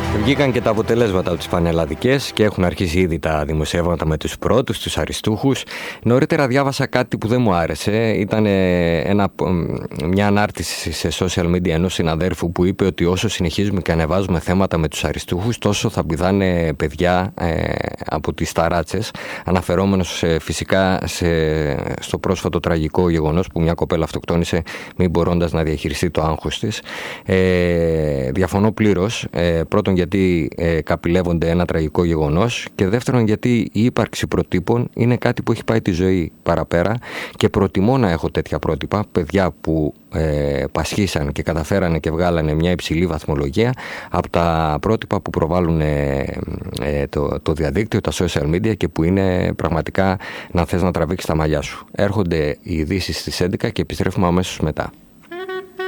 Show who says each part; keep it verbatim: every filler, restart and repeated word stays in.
Speaker 1: Βγήκαν και τα αποτελέσματα από τις πανελλαδικές και έχουν αρχίσει ήδη τα δημοσιεύματα με τους πρώτους, τους αριστούχους. Νωρίτερα διάβασα κάτι που δεν μου άρεσε. Ήταν ένα, μια ανάρτηση σε social media ενός συναδέρφου που είπε ότι όσο συνεχίζουμε και ανεβάζουμε θέματα με τους αριστούχους, τόσο θα πηδάνε παιδιά ε, από τις ταράτσες. Αναφερόμενος ε, φυσικά σε, στο πρόσφατο τραγικό γεγονός που μια κοπέλα αυτοκτόνησε μην μπορώντας να διαχειριστεί το άγχος της. Ε, διαφωνώ πλήρως. Ε, πρώτον, γιατί ε, καπηλεύονται ένα τραγικό γεγονός, και δεύτερον γιατί η ύπαρξη προτύπων είναι κάτι που έχει πάει τη ζωή παραπέρα, και προτιμώ να έχω τέτοια πρότυπα, παιδιά που ε, πασχίσαν και καταφέρανε και βγάλανε μια υψηλή βαθμολογία, από τα πρότυπα που προβάλλουν ε, ε, το, το διαδίκτυο, τα social media, και που είναι πραγματικά να θες να τραβήξεις τα μαλλιά σου. Έρχονται οι ειδήσεις στις έντεκα και επιστρέφουμε αμέσως μετά.